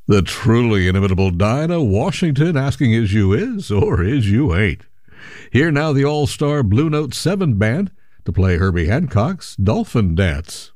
The truly inimitable Dinah Washington asking is you is or is you ain't. Here now the all-star Blue Note 7 band to play Herbie Hancock's Dolphin Dance.